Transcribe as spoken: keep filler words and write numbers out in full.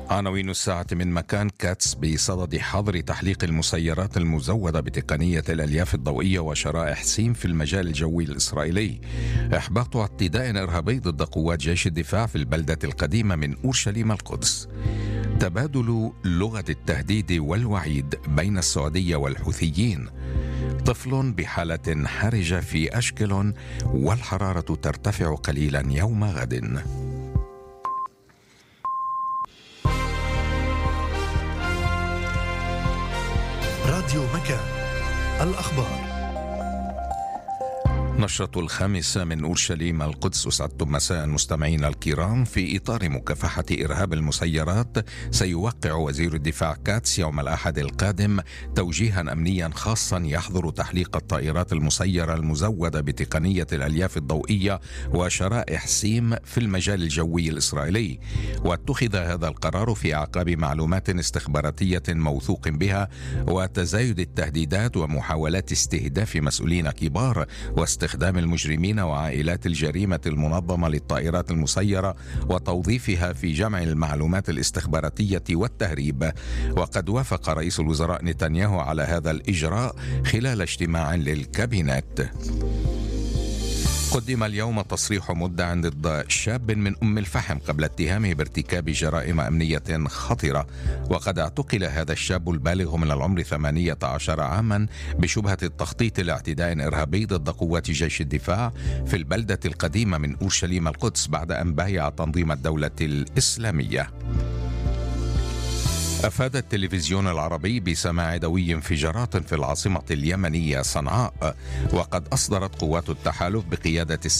عناوين الساعة من مكان كاتس بصدد حظر تحليق المسيرات المزودة بتقنية الألياف الضوئية وشرائح سيم في المجال الجوي الإسرائيلي. إحباط اعتداء إرهابي ضد قوات جيش الدفاع في البلدة القديمة من أورشليم القدس. تبادل لغة التهديد والوعيد بين السعودية والحوثيين. طفل بحالة حرجة في أشكلون والحرارة ترتفع قليلا يوم غد. راديو مكان الأخبار. نشرة الخامسة من أورشليم القدس. أسعدتم مساء مستمعينا الكرام. في إطار مكافحة إرهاب المسيرات سيوقع وزير الدفاع كاتس يوم الأحد القادم توجيها أمنيا خاصا يحظر تحليق الطائرات المسيرة المزودة بتقنية الألياف الضوئية وشرائح سيم في المجال الجوي الإسرائيلي. واتخذ هذا القرار في أعقاب معلومات استخباراتية موثوق بها وتزايد التهديدات ومحاولات استهداف مسؤولين كبار واستخدام استخدام المجرمين وعائلات الجريمة المنظمة للطائرات المسيرة وتوظيفها في جمع المعلومات الاستخباراتية والتهريب. وقد وافق رئيس الوزراء نتنياهو على هذا الإجراء خلال اجتماع للكابينت. قدم اليوم تصريح مدع ضد شاب من أم الفحم قبل اتهامه بارتكاب جرائم أمنية خطرة. وقد اعتقل هذا الشاب البالغ من العمر ثمانية عشر عاما بشبهة التخطيط لاعتداء إرهابي ضد قوات جيش الدفاع في البلدة القديمة من أورشليم القدس بعد أن بايع تنظيم الدولة الإسلامية. أفاد التلفزيون العربي بسماع دوي انفجارات في العاصمة اليمنية صنعاء. وقد أصدرت قوات التحالف بقيادة